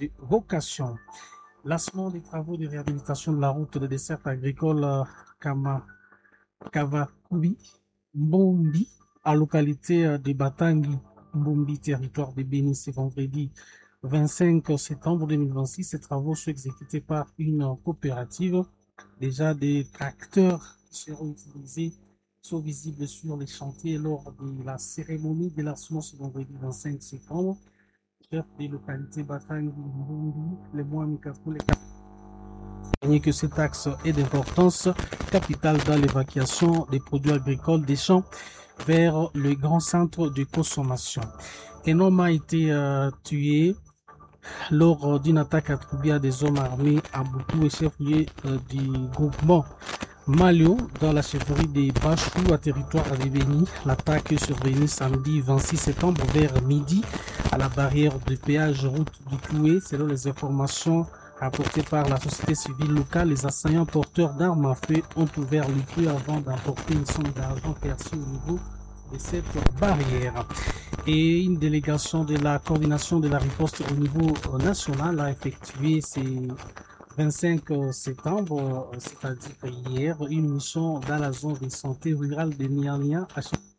de vocation. Lancement des travaux de réhabilitation de la route de dessert agricole Kavakubi Mbombi à localité de Batangi Mbombi, territoire de Béni, c'est vendredi 25 septembre 2026. Ces travaux sont exécutés par une coopérative. Déjà des tracteurs seront utilisés, sont visibles sur les chantiers lors de la cérémonie de lancement ce vendredi 25 septembre. Chef des localités Batangi Mbombi, les mois Mikako, les que cet axe est d'importance capitale dans l'évacuation des produits agricoles des champs vers le grand centre de consommation. Un homme a été tué lors d'une attaque attribuée à des hommes armés à Boutou et chef-lieu du groupement Malio dans la chefferie des Bachou à territoire de Béni. L'attaque est survenue samedi 26 septembre vers midi à la barrière de péage route du Toué. Selon les informations rapportées par la société civile locale, les assaillants porteurs d'armes à feu ont ouvert le feu avant d'emporter une somme d'argent perçue au niveau de cette barrière. Et une délégation de la coordination de la riposte au niveau national a effectué ces 25 septembre, c'est-à-dire hier, une mission dans la zone de santé rurale de Niania à